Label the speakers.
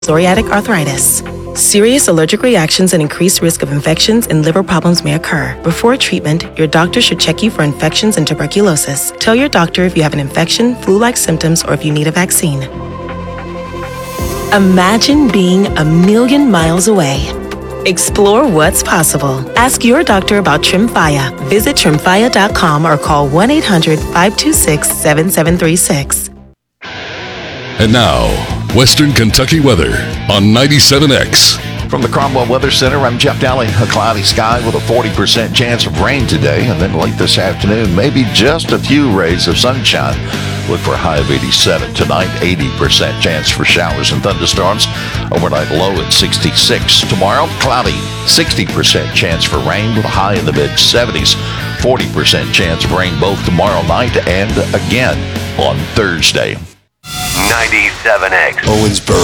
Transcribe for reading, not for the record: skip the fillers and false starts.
Speaker 1: psoriatic arthritis. Serious allergic reactions and increased risk of infections and liver problems may occur. Before treatment, your doctor should check you for infections and tuberculosis. Tell your doctor if you have an infection, flu-like symptoms, or if you need a vaccine. Imagine being 1,000,000 miles away. Explore what's possible. Ask your doctor about Tremfya. Visit Tremfya.com or call 1-800-526-7736.
Speaker 2: And now, Western Kentucky weather on 97X.
Speaker 3: From the Cromwell Weather Center, I'm Jeff Daly. A cloudy sky with a 40% chance of rain today, and then late this afternoon, maybe just a few rays of sunshine. Look for a high of 87 tonight, 80% chance for showers and thunderstorms. Overnight low at 66. Tomorrow, cloudy, 60% chance for rain with a high in the mid-70s. 40% chance of rain both tomorrow night and again on Thursday.
Speaker 4: 97X.
Speaker 5: Owensboro.